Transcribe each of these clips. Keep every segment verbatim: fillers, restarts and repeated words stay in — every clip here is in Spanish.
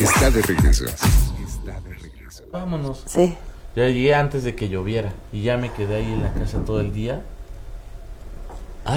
está de regreso. Está de regreso. Vámonos. Sí. Ya llegué antes de que lloviera y ya me quedé ahí en la casa todo el día. Ay,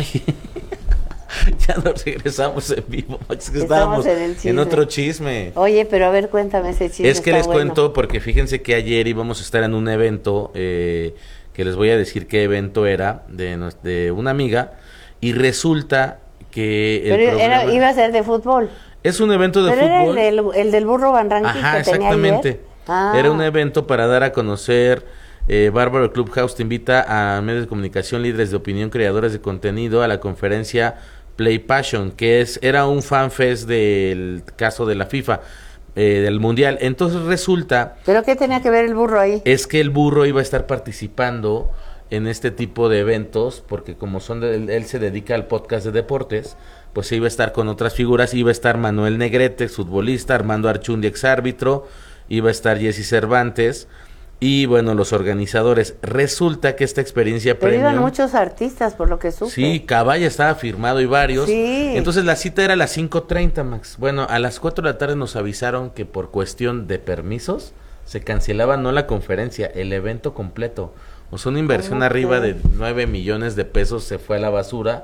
ya nos regresamos en vivo. Es que estábamos en, en otro chisme. Oye, pero a ver, cuéntame ese chisme. Es que está les bueno. cuento porque fíjense que ayer íbamos a estar en un evento, eh, que les voy a decir qué evento era, de, nos- de una amiga, y resulta que el Pero programa- era, iba a ser de fútbol. es un evento de Pero era fútbol. el del, el del burro Van Ranking Ajá, que tenía exactamente. ayer. Ah. Era un evento para dar a conocer, eh, Bárbaro Clubhouse te invita a medios de comunicación, líderes de opinión, creadores de contenido a la conferencia Play Passion, que es era un fanfest del caso de la FIFA, eh, del Mundial. Entonces resulta ¿Pero qué tenía que ver el burro ahí? es que el burro iba a estar participando en este tipo de eventos, porque como son de, él, él se dedica al podcast de deportes, pues iba a estar con otras figuras, iba a estar Manuel Negrete, futbolista, Armando Archundi, exárbitro, iba a estar Jesse Cervantes, y bueno, los organizadores. Resulta que esta experiencia Pero premium, iban muchos artistas, por lo que supe. sí, Caballa estaba firmado y varios. Sí. Entonces la cita era a las cinco treinta, Max. Bueno, a las cuatro de la tarde nos avisaron que por cuestión de permisos se cancelaba no la conferencia, el evento completo. O sea, una inversión ¿Cómo arriba crees? de nueve millones de pesos se fue a la basura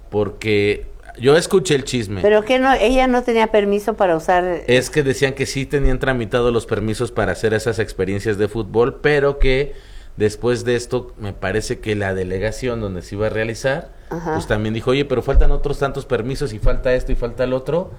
porque yo escuché el chisme. Pero que no, ella no tenía permiso para usar. Es que decían que sí tenían tramitado los permisos para hacer esas experiencias de fútbol, pero que después de esto me parece que la delegación donde se iba a realizar, Ajá. pues también dijo, oye, pero faltan otros tantos permisos y falta esto y falta el otro,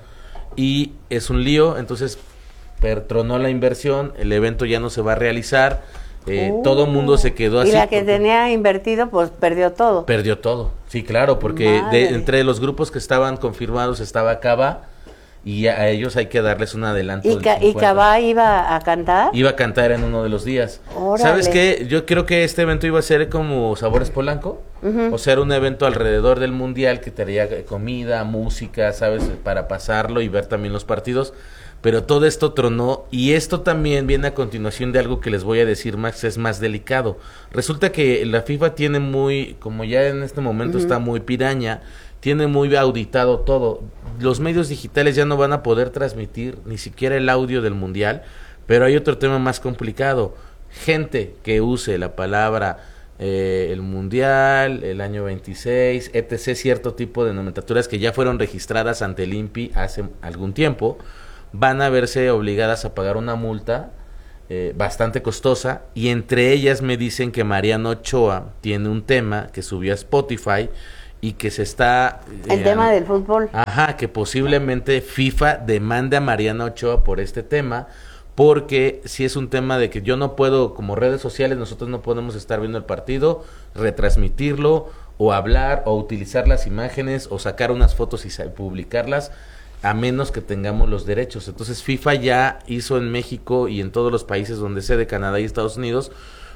y es un lío, entonces pertronó la inversión, el evento ya no se va a realizar, eh, Uh. todo mundo se quedó así. Y la que porque tenía invertido, pues perdió todo. perdió todo, sí, claro, porque Madre. de, entre los grupos que estaban confirmados estaba Cava, y a ellos hay que darles un adelanto. ¿Y, del Ca- y cincuenta. Cabá iba a cantar? Iba a cantar en uno de los días. Órale. ¿Sabes qué? Yo creo que este evento iba a ser como Sabores Polanco. Ujú. O sea, era un evento alrededor del Mundial que traía eh, comida, música, ¿sabes? Para pasarlo y ver también los partidos. Pero todo esto tronó y esto también viene a continuación de algo que les voy a decir, Max, es más delicado. Resulta que la FIFA tiene muy, como ya en este momento Ujú. está muy piraña, tiene muy auditado todo. Los medios digitales ya no van a poder transmitir ni siquiera el audio del Mundial, pero hay otro tema más complicado. Gente que use la palabra eh, el Mundial, el año veintiséis, etcétera, cierto tipo de nomenclaturas que ya fueron registradas ante el I N P I hace algún tiempo, van a verse obligadas a pagar una multa eh, bastante costosa, y entre ellas me dicen que Mariano Ochoa tiene un tema que subió a Spotify y que se está... El eh, tema an- del fútbol. Ajá, que posiblemente FIFA demande a Mariano Ochoa por este tema, porque si es un tema de que yo no puedo, como redes sociales, nosotros no podemos estar viendo el partido, retransmitirlo, o hablar, o utilizar las imágenes, o sacar unas fotos y sa- publicarlas, a menos que tengamos los derechos. Entonces FIFA ya hizo en México y en todos los países donde sea de Canadá y Estados Unidos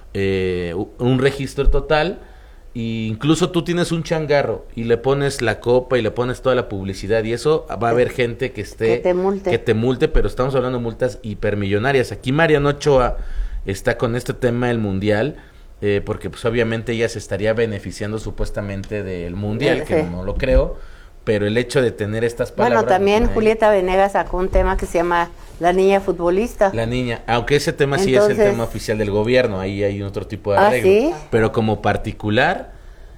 eh, u- un registro total. Y incluso tú tienes un changarro y le pones la copa y le pones toda la publicidad, y eso va a haber gente que esté Que te multe. que te multe, pero estamos hablando de multas hipermillonarias. Aquí Mariano Ochoa está con este tema del Mundial, eh, porque pues obviamente ella se estaría beneficiando supuestamente del Mundial, Sí. que no lo creo, pero el hecho de tener estas palabras... Bueno, también pues, ahí- Julieta Venegas sacó un tema que se llama La Niña Futbolista. La niña, aunque ese tema sí es el Entonces- tema oficial del gobierno, ahí hay otro tipo de ¿Ah, arreglo, sí? pero como particular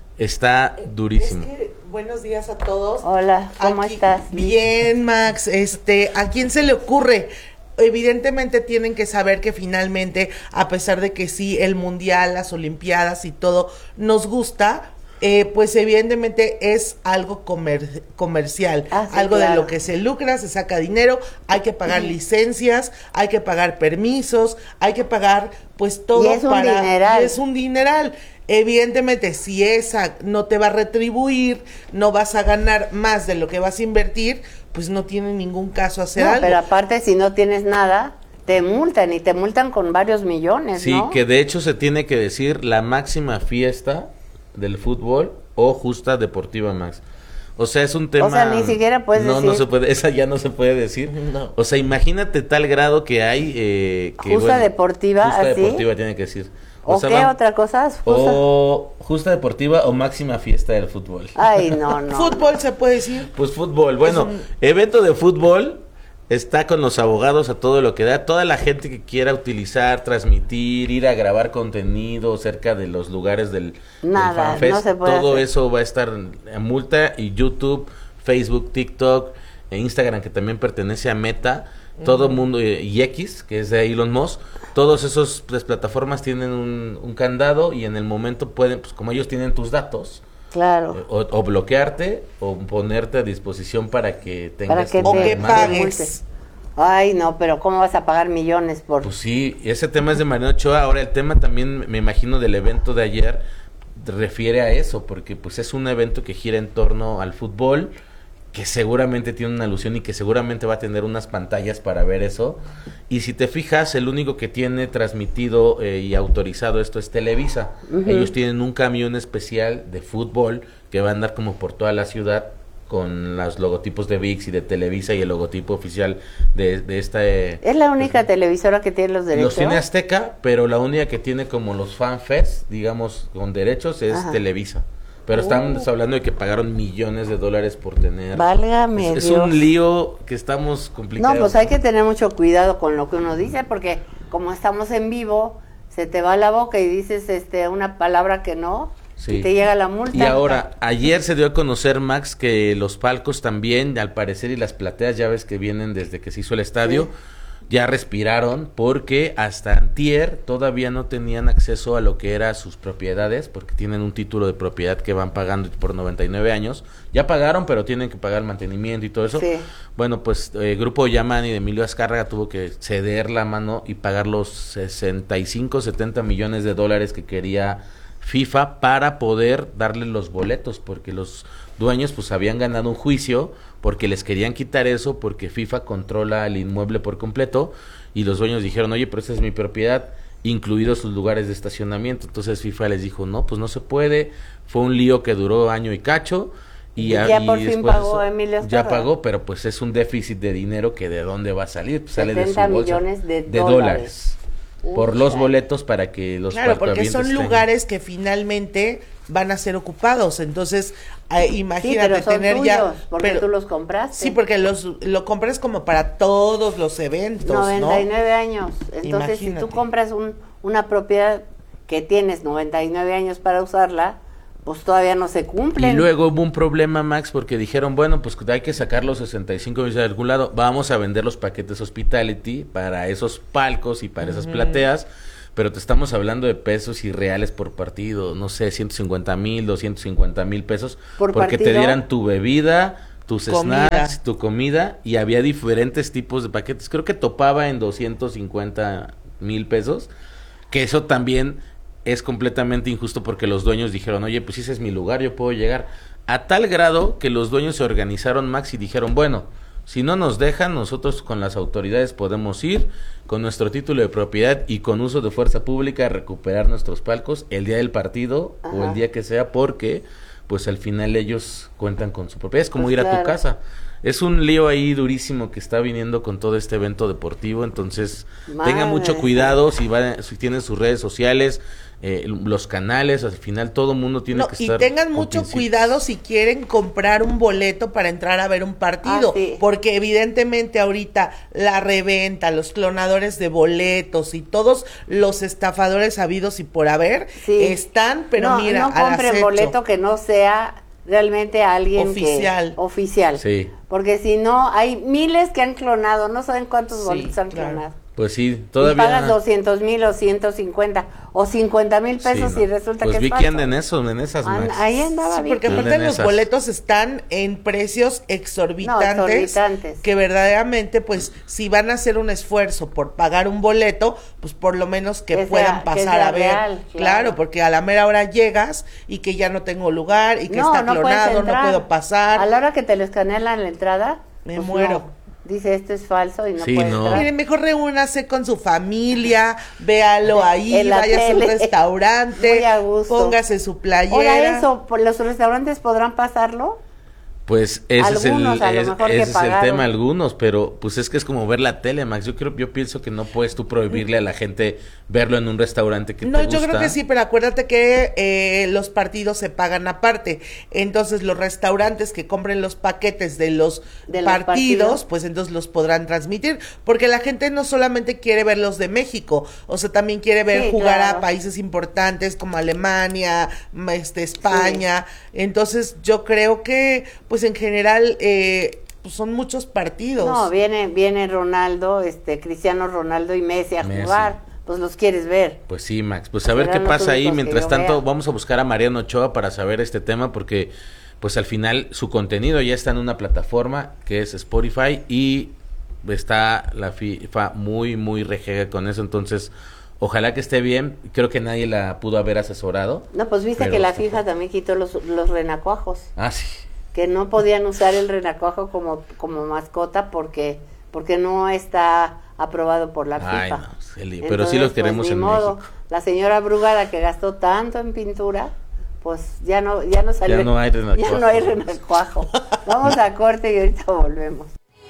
está durísimo. Es que, buenos días a todos. Hola, ¿cómo Aquí- estás? Bien, Max. Este, ¿a quién se le ocurre? Evidentemente tienen que saber que finalmente, a pesar de que sí, el mundial, las olimpiadas y todo nos gusta, eh, pues evidentemente es algo comer- comercial, Ah, sí, algo de claro. lo que se lucra, se saca dinero, hay que pagar licencias, hay que pagar permisos, hay que pagar pues todo Y es un para dineral. y es un dineral. Evidentemente, si esa no te va a retribuir, no vas a ganar más de lo que vas a invertir, pues no tiene ningún caso hacer No, algo. pero aparte, si no tienes nada, te multan y te multan con varios millones, Sí, ¿no? que de hecho se tiene que decir la máxima fiesta del fútbol o justa deportiva, Max. O sea, es un tema... sea, ni siquiera puedes no, decir. No, se puede, esa ya no se puede decir. No. O sea, imagínate tal grado que hay... Eh, que, Justa deportiva, Justa ¿así? deportiva tiene que decir. ¿O sea, qué va- otra cosa? Justa- O justa deportiva o máxima fiesta del fútbol. Ay, no, no. Fútbol se puede decir. Pues fútbol, bueno, un- evento de fútbol está con los abogados a todo lo que da. Toda la gente que quiera utilizar, transmitir, ir a grabar contenido cerca de los lugares del, Nada, del FanFest, no se puede todo hacer. eso va a estar en multa. Y YouTube, Facebook, TikTok, e Instagram, que también pertenece a Meta, todo mundo, y, y X, que es de Elon Musk, todos esos pues, plataformas tienen un, un candado y en el momento pueden, pues como ellos tienen tus datos, Claro. eh, o, o bloquearte o ponerte a disposición para que tengas Para que tu O te- que demanda. pagues. Ay, no, pero ¿cómo vas a pagar millones por...? Pues sí, ese tema es de Mariano Ochoa. Ahora el tema también, me imagino, del evento de ayer refiere a eso, porque pues es un evento que gira en torno al fútbol, que seguramente tiene una alusión y que seguramente va a tener unas pantallas para ver eso. Y si te fijas, el único que tiene transmitido eh, y autorizado esto es Televisa. Ujú. Ellos tienen un camión especial de fútbol que va a andar como por toda la ciudad con los logotipos de V I X y de Televisa y el logotipo oficial de, de esta... eh, ¿Es la única televisora que tiene los derechos? los tiene Azteca, pero la única que tiene como los FanFest, digamos, con derechos es Ajá. Televisa. Pero estamos Uh. hablando de que pagaron millones de dólares por tener... Válgame es, es Dios. un lío que estamos complicados. No, pues hay que tener mucho cuidado con lo que uno dice, porque como estamos en vivo, se te va la boca y dices este una palabra que no, Sí. y te llega la multa. Y ahora, ayer se dio a conocer, Max, que los palcos también, al parecer, y las plateas, ya ves que vienen desde que se hizo el estadio, Sí. ya respiraron, porque hasta antier todavía no tenían acceso a lo que eran sus propiedades, porque tienen un título de propiedad que van pagando por noventa y nueve años. Ya pagaron, pero tienen que pagar mantenimiento y todo eso. Sí. Bueno, pues el eh, Grupo Yamani de Emilio Azcárraga tuvo que ceder la mano y pagar los sesenta y cinco, setenta millones de dólares que quería FIFA para poder darle los boletos, porque los dueños pues habían ganado un juicio porque les querían quitar eso, porque FIFA controla el inmueble por completo y los dueños dijeron, oye, pero esta es mi propiedad, incluidos sus lugares de estacionamiento. Entonces FIFA les dijo, no, pues no se puede. Fue un lío que duró año y cacho. Y, Y a- ya y por fin después pagó Emilio ya Azcárraga. pagó, pero pues es un déficit de dinero que de dónde va a salir, pues sale de su setenta bolsa. millones de dólares. dólares. Por Uy, los ay. boletos para que los Claro, porque cuartoavientes son tengan. lugares que finalmente van a ser ocupados. Entonces, eh, Sí, imagínate pero son tener tuyos, ya. porque pero- tú los compraste. Sí, porque los lo compras como para todos los eventos, noventa y ¿no? nueve años. Entonces, si Imagínate. tú compras un, una propiedad que tienes noventa y nueve años para usarla, pues todavía no se cumplen. Y luego hubo un problema, Max, porque dijeron, bueno, pues hay que sacar los sesenta y cinco millones de algún lado, vamos a vender los paquetes hospitality para esos palcos y para esas plateas, pero te estamos hablando de pesos y reales por partido, no sé, ciento cincuenta mil, doscientos cincuenta mil pesos, ¿Por porque te partido? dieran tu bebida, tus Comida. snacks, tu comida, y había diferentes tipos de paquetes, creo que topaba en doscientos cincuenta mil pesos, que eso también es completamente injusto porque los dueños dijeron, oye, pues ese es mi lugar, yo puedo llegar. A tal grado que los dueños se organizaron, Max, y dijeron, bueno, si no nos dejan, nosotros con las autoridades podemos ir con nuestro título de propiedad y con uso de fuerza pública a recuperar nuestros palcos el día del partido o Ajá. el día que sea, porque pues al final ellos cuentan con su propiedad. Es como Pues ir a tu claro. casa. Es un lío ahí durísimo que está viniendo con todo este evento deportivo, entonces tengan mucho Madre. cuidado si, van, si tienen sus redes sociales, eh, los canales, al final todo el mundo tiene No, que y estar... tengan con mucho principios. cuidado si quieren comprar un boleto para entrar a ver un partido, Ah, sí. porque evidentemente ahorita la reventa, los clonadores de boletos y todos los estafadores habidos y por haber Sí. están, pero no, mira, no al compren acecho. boleto que no sea realmente alguien Oficial. que oficial. Sí. Porque si no, hay miles que han clonado, no saben cuántos Sí, boletos han claro. clonado. Pues sí, Y todavía... pagas doscientos mil o ciento cincuenta o cincuenta mil pesos Sí, no. y resulta pues que vi es que falso. anda en eso, en esas, An- Max. ahí andaba Sí, bien. porque Anden aparte los esas. boletos están en precios exorbitantes, No, exorbitantes. que verdaderamente, pues, si van a hacer un esfuerzo por pagar un boleto, pues por lo menos que, Que sea- puedan que pasar sea a ver. real, claro. claro. porque a la mera hora llegas y que ya no tengo lugar y que No, está no puedes clonado, no entrar. puedo pasar. A la hora que te lo escanean en la entrada, Me pues muero. no. Dice, esto es falso y no Sí, puede no. entrar. Miren, mejor reúnase con su familia, véalo ahí, En la vaya a un tele. restaurante, Muy a gusto. póngase su playera. Ahora eso, ¿por ¿los restaurantes podrán pasarlo? Pues ese Algunos, es a el, lo es- mejor que ese es el pagaron. tema, algunos, pero pues es que es como ver la tele, Max. Yo creo, yo pienso que no puedes tú prohibirle a la gente verlo en un restaurante que No, te yo gusta. creo que sí, pero acuérdate que eh, los partidos se pagan aparte. Entonces, los restaurantes que compren los paquetes de los, De los partidos, partidos. pues entonces los podrán transmitir. Porque la gente no solamente quiere ver los de México, o sea, también quiere ver Sí, jugar claro. a países importantes como Alemania, m- este, España. Entonces, yo creo que, pues en general, eh, pues son muchos partidos. No, viene, viene Ronaldo, este, Cristiano Ronaldo y Messi a Messi. jugar, pues los quieres ver. Pues sí, Max. Pues a ver Serán qué los pasa ahí. únicos que Mientras yo tanto, vea. vamos a buscar a Mariano Ochoa para saber este tema porque, pues al final, su contenido ya está en una plataforma que es Spotify y está la FIFA muy, muy rejega con eso. Entonces, ojalá que esté bien. Creo que nadie la pudo haber asesorado. No, pues viste Pero- que la FIFA también quitó los, los renacuajos, Ah, sí. que no podían usar el renacuajo como, como mascota porque, porque no está aprobado por la FIFA. Ay, no, Celi, pero sí los Entonces, queremos pues, en ni modo. México. La señora Brugada que gastó tanto en pintura, pues ya no, ya no salió. Ya no hay renacuajo. Ya no hay renacuajo. Vamos a corte y ahorita volvemos.